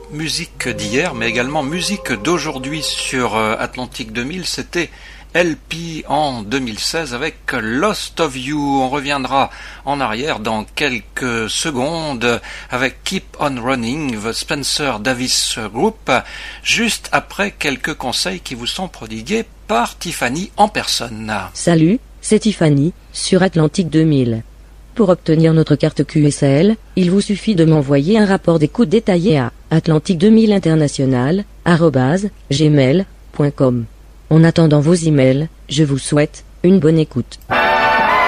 musique d'hier, mais également musique d'aujourd'hui sur Atlantique 2000. C'était LP en 2016 avec Lost of You. On reviendra en arrière dans quelques secondes avec Keep on Running, The Spencer Davis Group, juste après quelques conseils qui vous sont prodigués par Tiffany en personne. Salut, c'est Tiffany, sur Atlantique 2000. Pour obtenir notre carte QSL, il vous suffit de m'envoyer un rapport d'écoute détaillé à atlantique2000international@gmail.com. En attendant vos emails, je vous souhaite une bonne écoute.